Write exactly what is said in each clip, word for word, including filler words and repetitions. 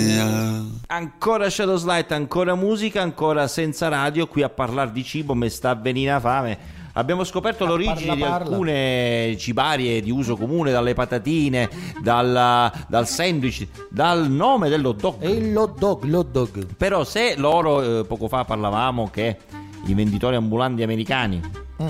Ancora Shadow Slide, ancora musica, ancora senza radio, qui a parlare di cibo mi sta venendo fame. Abbiamo scoperto l'origine di alcune cibarie di uso comune, dalle patatine, dal, dal sandwich, dal nome dell'hot dog. E il hot dog, l'hot dog. Però se loro, eh, poco fa parlavamo che i venditori ambulanti americani mm.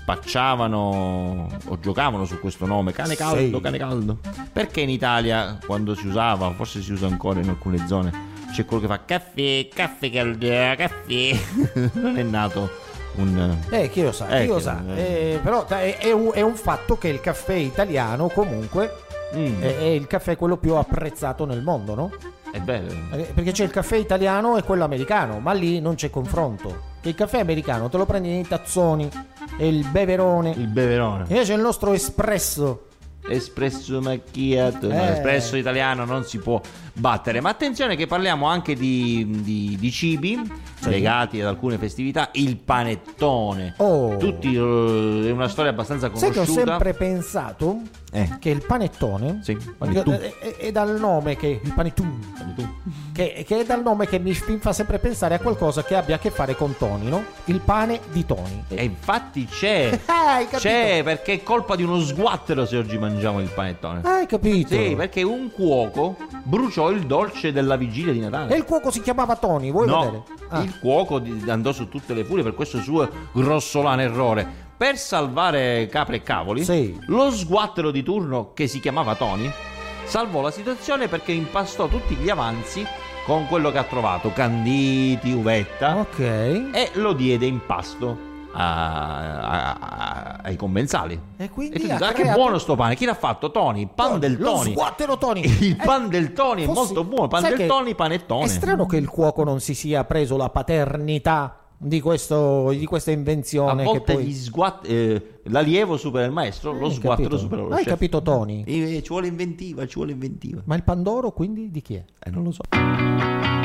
spacciavano o giocavano su questo nome, cane caldo, sì. cane caldo, perché in Italia quando si usava, forse si usa ancora in alcune zone, c'è quello che fa caffè, caffè caldo, caffè non è nato un... Eh, chi lo sa, eh, chi lo che... sa. Eh, però è, è, un, è un fatto che il caffè italiano comunque mm. è, è il caffè quello più apprezzato nel mondo, no? È bello. Perché c'è il caffè italiano e quello americano, ma lì non c'è confronto. Il caffè americano te lo prendi nei tazzoni e il beverone. Il beverone. Invece il nostro espresso. Espresso macchiato. Eh. No, l'espresso italiano non si può battere. Ma attenzione che parliamo anche di, di, di cibi sì. legati ad alcune festività. Il panettone. Oh. Tutti, uh, è una storia abbastanza conosciuta. Sai che ho sempre pensato eh. che il panettone sì, è, è dal nome che il panettone, panettone. Che, che è dal nome che mi fa sempre pensare a qualcosa che abbia a che fare con Toni, no? Il pane di Toni. E infatti c'è. Hai capito? C'è, perché è colpa di uno sguattero se oggi mangiamo il panettone. Hai capito? Sì, perché un cuoco bruciò il dolce della vigilia di Natale. E il cuoco si chiamava Toni, vuoi no, vedere? Ah. Il cuoco andò su tutte le furie per questo suo grossolano errore. Per salvare capre e cavoli, sì. lo sguattero di turno, che si chiamava Toni, salvò la situazione perché impastò tutti gli avanzi con quello che ha trovato, canditi, uvetta, ok, e lo diede in pasto a, a, a, ai commensali. E quindi e tu ha dici, ah, creato... che buono sto pane, chi l'ha fatto? Toni, pan Toni, del Toni. Lo sguattero Toni. Il pan eh, del Toni fossi... è molto buono, pan Sai del Toni, panettone. È strano che il cuoco non si sia preso la paternità di, questo, di questa invenzione. A volte che poi... gli sguat- eh, l'allievo supera il maestro, lo Hai sguattero capito? supera lo Hai chef. capito, Toni? E ci vuole inventiva, ci vuole inventiva. Ma il Pandoro quindi di chi è? Eh, non lo so.